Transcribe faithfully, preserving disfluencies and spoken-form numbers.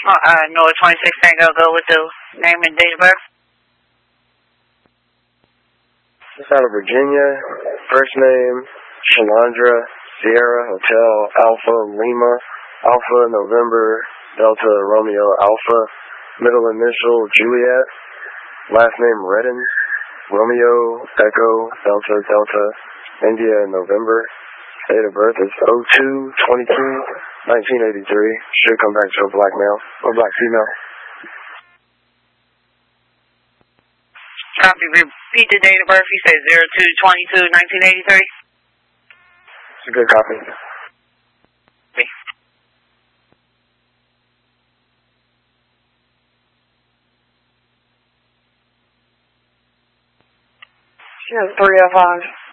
Uh, North twenty-six Tango, go with the name and date of birth. It's out of Virginia. First name, Shalandra, Sierra, Hotel, Alpha, Lima, Alpha, November, Delta, Romeo, Alpha. Middle initial, Juliet. Last name, Redden, Romeo, Echo, Delta, Delta, India, November. Date of birth is oh two twenty-two nineteen eighty-three. Should come back to a black male or black female. Copy. Repeat the date of birth. You said zero two twenty-two nineteen eighty-three. It's a good copy. Okay. She has three oh five.